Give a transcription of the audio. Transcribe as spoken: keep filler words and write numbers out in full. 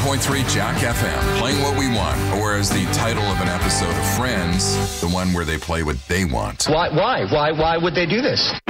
point three Jack F M, playing what we want, or as the title of an episode of Friends, the one where they play what they want. Why? Why? Why? Why would they do this?